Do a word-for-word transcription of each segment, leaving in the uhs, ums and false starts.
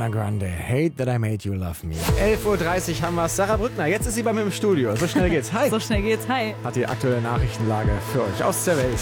Ariana Grande, Hate That I Made You Love Me. elf Uhr dreißig haben wir Sarah Brückner, jetzt ist sie bei mir im Studio. So schnell geht's. Hi. So schnell geht's. Hi. Hat die aktuelle Nachrichtenlage für euch aus der Welt.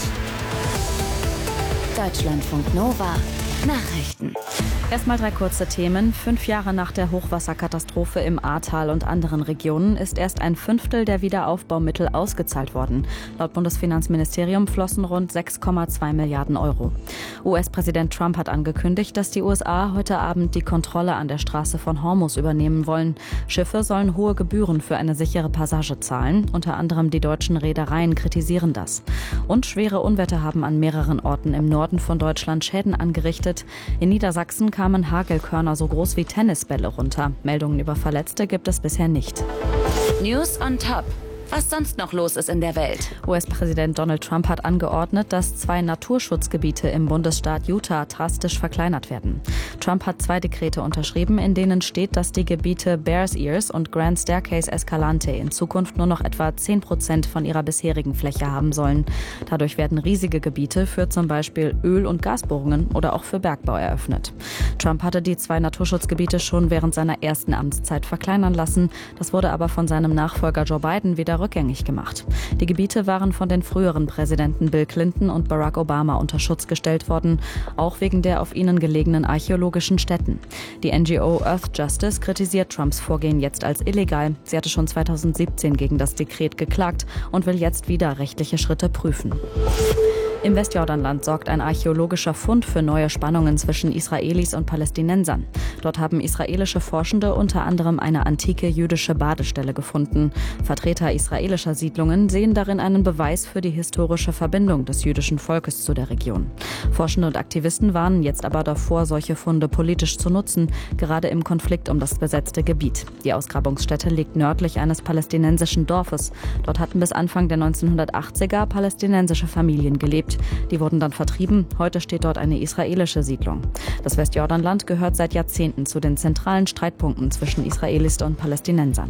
Deutschlandfunk Nova. Nachrichten. Erstmal drei kurze Themen. Fünf Jahre nach der Hochwasserkatastrophe im Ahrtal und anderen Regionen ist erst ein Fünftel der Wiederaufbaumittel ausgezahlt worden. Laut Bundesfinanzministerium flossen rund sechs Komma zwei Milliarden Euro. U S-Präsident Trump hat angekündigt, dass die U S A heute Abend die Kontrolle an der Straße von Hormuz übernehmen wollen. Schiffe sollen hohe Gebühren für eine sichere Passage zahlen. Unter anderem die deutschen Reedereien kritisieren das. Und schwere Unwetter haben an mehreren Orten im Norden von Deutschland Schäden angerichtet. In Niedersachsen kamen Hagelkörner so groß wie Tennisbälle runter. Meldungen über Verletzte gibt es bisher nicht. News on Top. Was sonst noch los ist in der Welt. U S-Präsident Donald Trump hat angeordnet, dass zwei Naturschutzgebiete im Bundesstaat Utah drastisch verkleinert werden. Trump hat zwei Dekrete unterschrieben, in denen steht, dass die Gebiete Bears Ears und Grand Staircase Escalante in Zukunft nur noch etwa zehn Prozent von ihrer bisherigen Fläche haben sollen. Dadurch werden riesige Gebiete für zum Beispiel Öl- und Gasbohrungen oder auch für Bergbau eröffnet. Trump hatte die zwei Naturschutzgebiete schon während seiner ersten Amtszeit verkleinern lassen. Das wurde aber von seinem Nachfolger Joe Biden wieder rückgängig gemacht. Die Gebiete waren von den früheren Präsidenten Bill Clinton und Barack Obama unter Schutz gestellt worden, auch wegen der auf ihnen gelegenen archäologischen Stätten. Die N G O Earth Justice kritisiert Trumps Vorgehen jetzt als illegal. Sie hatte schon zweitausendsiebzehn gegen das Dekret geklagt und will jetzt wieder rechtliche Schritte prüfen. Im Westjordanland sorgt ein archäologischer Fund für neue Spannungen zwischen Israelis und Palästinensern. Dort haben israelische Forschende unter anderem eine antike jüdische Badestelle gefunden. Vertreter israelischer Siedlungen sehen darin einen Beweis für die historische Verbindung des jüdischen Volkes zu der Region. Forschende und Aktivisten warnen jetzt aber davor, solche Funde politisch zu nutzen, gerade im Konflikt um das besetzte Gebiet. Die Ausgrabungsstätte liegt nördlich eines palästinensischen Dorfes. Dort hatten bis Anfang der neunzehnhundertachtziger palästinensische Familien gelebt. Die wurden dann vertrieben. Heute steht dort eine israelische Siedlung. Das Westjordanland gehört seit Jahrzehnten zu den zentralen Streitpunkten zwischen Israelis und Palästinensern.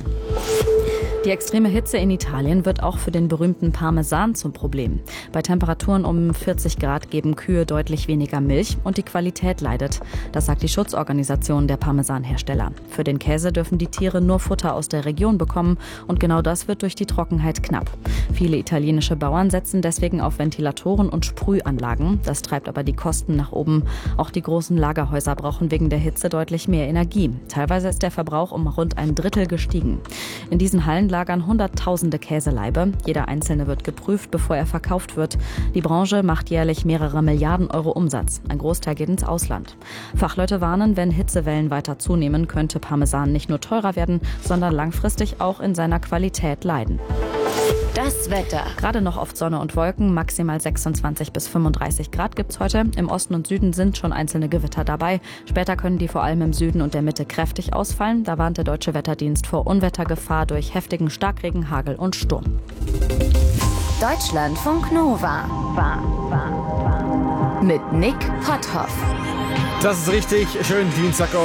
Die extreme Hitze in Italien wird auch für den berühmten Parmesan zum Problem. Bei Temperaturen um vierzig Grad geben Kühe deutlich weniger Milch und die Qualität leidet. Das sagt die Schutzorganisation der Parmesanhersteller. Für den Käse dürfen die Tiere nur Futter aus der Region bekommen und genau das wird durch die Trockenheit knapp. Viele italienische Bauern setzen deswegen auf Ventilatoren und Sprühanlagen. Das treibt aber die Kosten nach oben. Auch die großen Lagerhäuser brauchen wegen der Hitze deutlich mehr Energie. Teilweise ist der Verbrauch um rund ein Drittel gestiegen. In diesen Hallen lagern hunderttausende Käseleibe. Jeder einzelne wird geprüft, bevor er verkauft wird. Die Branche macht jährlich mehrere Milliarden Euro Umsatz. Ein Großteil geht ins Ausland. Fachleute warnen, wenn Hitzewellen weiter zunehmen, könnte Parmesan nicht nur teurer werden, sondern langfristig auch in seiner Qualität leiden. Das Wetter. Gerade noch oft Sonne und Wolken, maximal sechsundzwanzig bis fünfunddreißig Grad gibt's heute. Im Osten und Süden sind schon einzelne Gewitter dabei. Später können die vor allem im Süden und der Mitte kräftig ausfallen. Da warnt der Deutsche Wetterdienst vor Unwettergefahr durch heftigen Starkregen, Hagel und Sturm. Deutschlandfunk Nova. Mit Nick Potthoff. Das ist richtig. Schönen Dienstag.